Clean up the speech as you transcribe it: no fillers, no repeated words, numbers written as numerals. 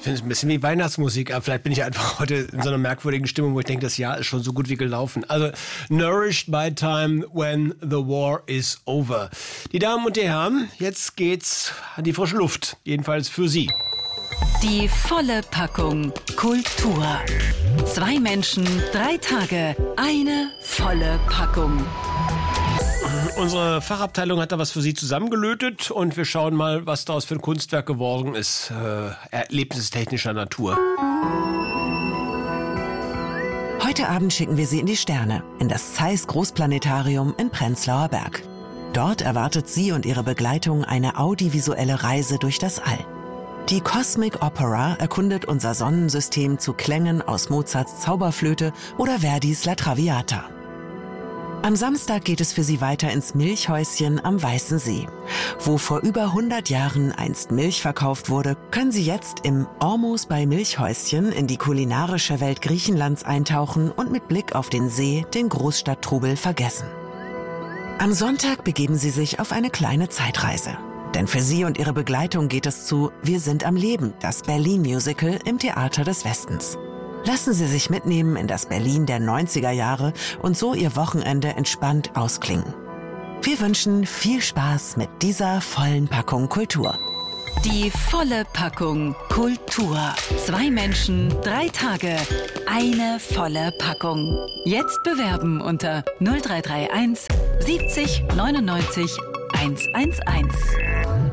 finde es ein bisschen wie Weihnachtsmusik, aber vielleicht bin ich einfach heute in so einer merkwürdigen Stimmung, wo ich denke, das Jahr ist schon so gut wie gelaufen. Also, Nourished by Time When the War is Over. Die Damen und die Herren, jetzt geht's an die frische Luft, jedenfalls für Sie. Die volle Packung Kultur. 2 Menschen, 3 Tage, eine volle Packung. Unsere Fachabteilung hat da was für Sie zusammengelötet und wir schauen mal, was daraus für ein Kunstwerk geworden ist, erlebnistechnischer Natur. Heute Abend schicken wir Sie in die Sterne, in das Zeiss Großplanetarium in Prenzlauer Berg. Dort erwartet Sie und Ihre Begleitung eine audiovisuelle Reise durch das All. Die Cosmic Opera erkundet unser Sonnensystem zu Klängen aus Mozarts Zauberflöte oder Verdis La Traviata. Am Samstag geht es für Sie weiter ins Milchhäuschen am Weißen See. Wo vor über 100 Jahren einst Milch verkauft wurde, können Sie jetzt im Ormus bei Milchhäuschen in die kulinarische Welt Griechenlands eintauchen und mit Blick auf den See den Großstadttrubel vergessen. Am Sonntag begeben Sie sich auf eine kleine Zeitreise. Denn für Sie und Ihre Begleitung geht es zu Wir sind am Leben, das Berlin-Musical im Theater des Westens. Lassen Sie sich mitnehmen in das Berlin der 90er Jahre und so Ihr Wochenende entspannt ausklingen. Wir wünschen viel Spaß mit dieser vollen Packung Kultur. Die volle Packung Kultur. 2 Menschen, 3 Tage, eine volle Packung. Jetzt bewerben unter 0331 70 99 111.